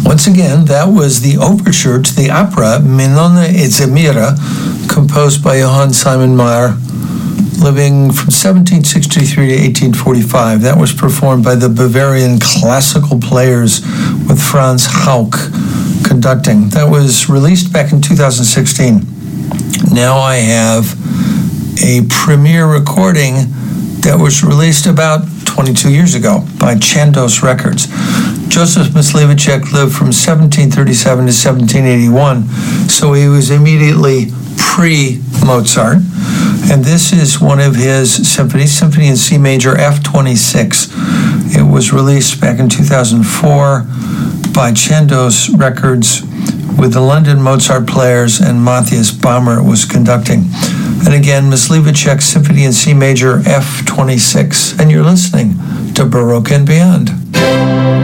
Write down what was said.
Once again, that was the overture to the opera Minona e Zemira, composed by Johann Simon Mayr, living from 1763 to 1845. That was performed by the Bavarian classical players with Franz Hauck conducting. That was released back in 2016. Now I have a premiere recording that was released about 22 years ago by Chandos Records. Joseph Myslivacek lived from 1737 to 1781, so he was immediately pre-Mozart. And this is one of his symphonies, Symphony in C Major F26. It was released back in 2004 by Chandos Records with the London Mozart Players, and Matthias Baumer was conducting. And again, Myslivacek Symphony in C Major F26. And you're listening to Baroque and Beyond.